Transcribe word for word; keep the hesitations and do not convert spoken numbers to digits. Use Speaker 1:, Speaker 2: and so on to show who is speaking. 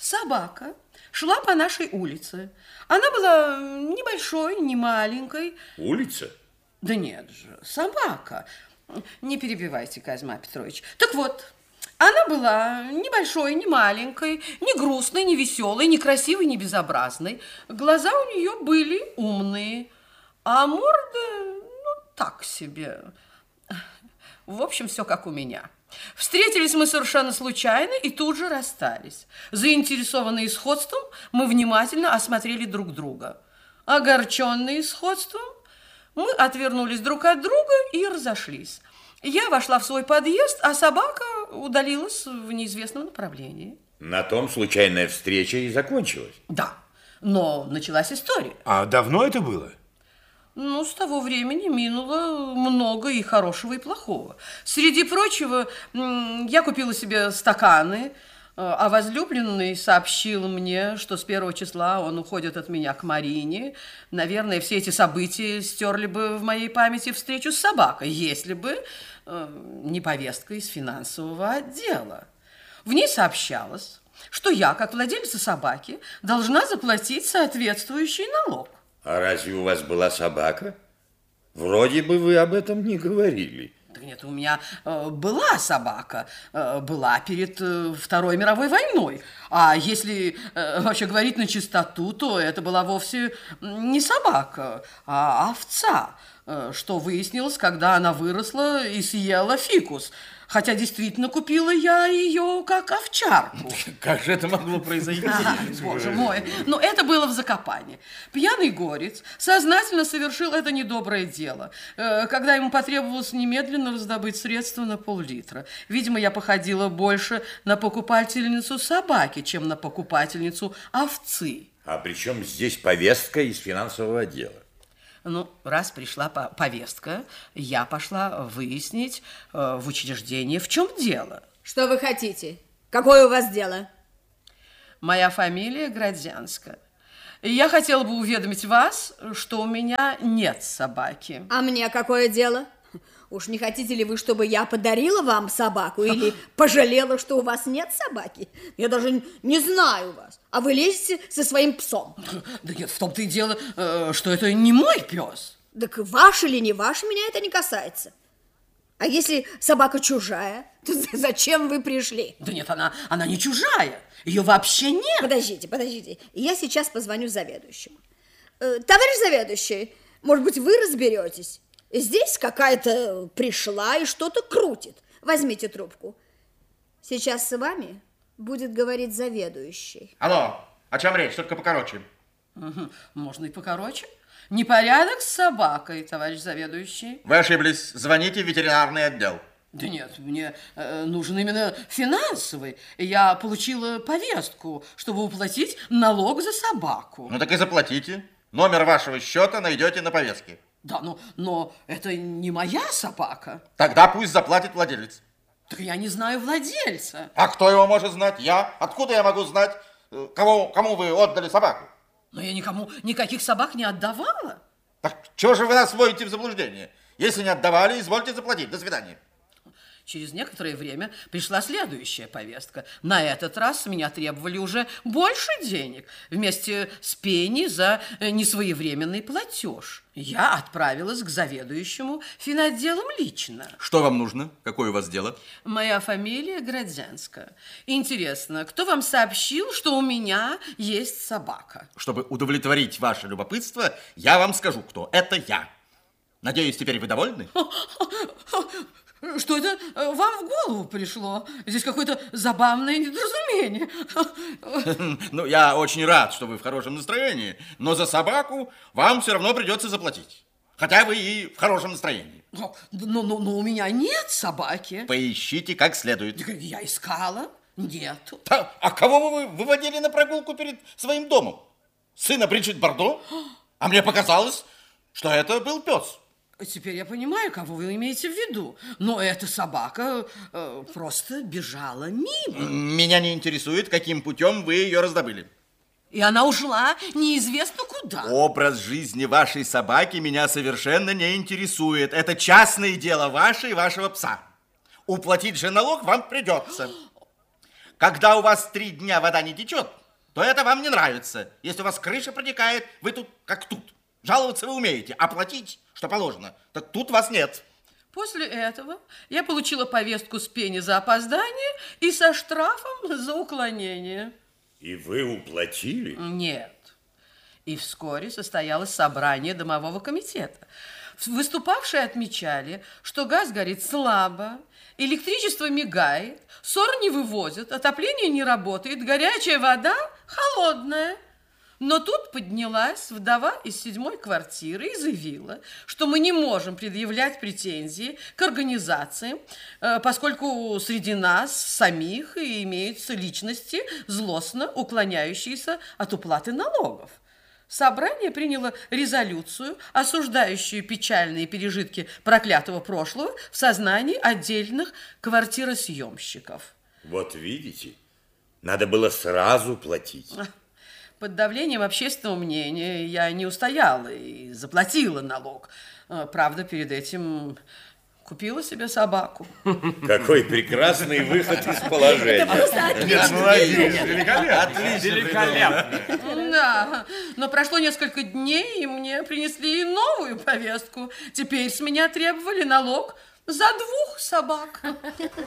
Speaker 1: собака шла по нашей улице. Она была небольшой, не маленькой.
Speaker 2: Улица?
Speaker 1: Да нет же, собака. Не перебивайте, Козьма Петрович. Так вот, она была небольшой, не маленькой, не грустной, не веселой, не красивой, не безобразной. Глаза у нее были умные, а морда, ну, так себе. В общем, все как у меня. Встретились мы совершенно случайно и тут же расстались. Заинтересованные сходством, мы внимательно осмотрели друг друга. Огорченные сходством, мы отвернулись друг от друга и разошлись. Я вошла в свой подъезд, а собака удалилась в неизвестном направлении.
Speaker 2: На том случайная встреча и закончилась?
Speaker 1: Да, но началась история.
Speaker 3: А давно это было?
Speaker 1: Ну, с того времени минуло много и хорошего, и плохого. Среди прочего, я купила себе стаканы, а возлюбленный сообщил мне, что с первого числа он уходит от меня к Марине. Наверное, все эти события стерли бы в моей памяти встречу с собакой, если бы э, не повестка из финансового отдела. В ней сообщалось, что я, как владелица собаки, должна заплатить соответствующий налог.
Speaker 2: А разве у вас была собака? Вроде бы вы об этом не говорили.
Speaker 1: Да нет, у меня э, была собака, э, была перед э, Второй мировой войной. А если э, вообще говорить на чистоту, то это была вовсе не собака, а овца, э, что выяснилось, когда она выросла и съела фикус. Хотя действительно купила я ее как овчарку.
Speaker 3: Как же это могло произойти?
Speaker 1: Ага, боже мой, но это было в Закопане. Пьяный горец сознательно совершил это недоброе дело, когда ему потребовалось немедленно раздобыть средства на пол-литра. Видимо, я походила больше на покупательницу собаки, чем на покупательницу овцы.
Speaker 2: А при чем здесь повестка из финансового отдела?
Speaker 1: Ну, раз пришла повестка, я пошла выяснить э, в учреждении, в чем дело.
Speaker 4: Что вы хотите? Какое у вас дело?
Speaker 1: Моя фамилия Градзянская. И я хотела бы уведомить вас, что у меня нет собаки.
Speaker 4: А мне какое дело? Уж не хотите ли вы, чтобы я подарила вам собаку или пожалела, что у вас нет собаки? Я даже не знаю вас, а вы лезете со своим псом.
Speaker 1: Да нет, в том-то и дело, что это не мой пес.
Speaker 4: Так ваш или не ваш, меня это не касается. А если собака чужая, то зачем вы пришли?
Speaker 1: Да нет, она, она не чужая, ее вообще нет.
Speaker 4: Подождите, подождите, я сейчас позвоню заведующему. Э, товарищ заведующий, может быть, вы разберетесь? Здесь какая-то пришла и что-то крутит. Возьмите трубку. Сейчас с вами будет говорить заведующий.
Speaker 5: Алло, о чем речь? Только покороче.
Speaker 1: Угу. Можно и покороче. Непорядок с собакой, товарищ заведующий.
Speaker 5: Вы ошиблись. Звоните в ветеринарный отдел.
Speaker 1: Да нет, мне э, нужен именно финансовый. Я получила повестку, чтобы уплатить налог за собаку.
Speaker 5: Ну так и заплатите. Номер вашего счета найдете на повестке.
Speaker 1: Да, но, но это не моя собака.
Speaker 5: Тогда пусть заплатит владелец.
Speaker 1: Так я не знаю владельца.
Speaker 5: А кто его может знать? Я? Откуда я могу знать, кого, кому вы отдали собаку?
Speaker 1: Но я никому никаких собак не отдавала.
Speaker 5: Так чего же вы нас вводите в заблуждение? Если не отдавали, извольте заплатить. До свидания.
Speaker 1: Через некоторое время пришла следующая повестка. На этот раз с меня требовали уже больше денег вместе с пени за несвоевременный платеж. Я отправилась к заведующему финотделом лично.
Speaker 6: Что вам нужно? Какое у вас дело?
Speaker 1: Моя фамилия Градзянская. Интересно, кто вам сообщил, что у меня есть собака?
Speaker 6: Чтобы удовлетворить ваше любопытство, я вам скажу, кто. Это я. Надеюсь, теперь вы довольны?
Speaker 1: Что это вам в голову пришло? Здесь какое-то забавное недоразумение.
Speaker 6: Ну, я очень рад, что вы в хорошем настроении, но за собаку вам все равно придется заплатить. Хотя вы и в хорошем настроении.
Speaker 1: Но, но, но, но у меня нет собаки.
Speaker 6: Поищите как следует.
Speaker 1: Я искала, нету.
Speaker 5: Да, а кого вы выводили на прогулку перед своим домом? Сына Бриджит Бардо? А мне показалось, что это был пес.
Speaker 1: Теперь я понимаю, кого вы имеете в виду. Но эта собака э, просто бежала мимо.
Speaker 6: Меня не интересует, каким путем вы ее раздобыли.
Speaker 1: И она ушла неизвестно куда.
Speaker 6: Образ жизни вашей собаки меня совершенно не интересует. Это частное дело ваше и вашего пса. Уплатить же налог вам придется. Когда у вас три дня вода не течет, то это вам не нравится. Если у вас крыша протекает, вы тут как тут. Жаловаться вы умеете, а платить, что положено, так тут вас нет.
Speaker 1: После этого я получила повестку с пени за опоздание и со штрафом за уклонение.
Speaker 2: И вы уплатили?
Speaker 1: Нет. И вскоре состоялось собрание домового комитета. Выступавшие отмечали, что газ горит слабо, электричество мигает, ссор не вывозят, отопление не работает, горячая вода холодная. Но тут поднялась вдова из седьмой квартиры и заявила, что мы не можем предъявлять претензии к организации, поскольку среди нас самих и имеются личности, злостно уклоняющиеся от уплаты налогов. Собрание приняло резолюцию, осуждающую печальные пережитки проклятого прошлого в сознании отдельных квартиросъемщиков.
Speaker 2: Вот видите, надо было сразу платить.
Speaker 1: Под давлением общественного мнения я не устояла и заплатила налог. Правда, перед этим купила себе собаку.
Speaker 2: Какой прекрасный выход из положения.
Speaker 3: Нет, молодец, великолепно. Отлично, великолепно.
Speaker 1: Да, но прошло несколько дней, и мне принесли новую повестку. Теперь с меня требовали налог за двух собак.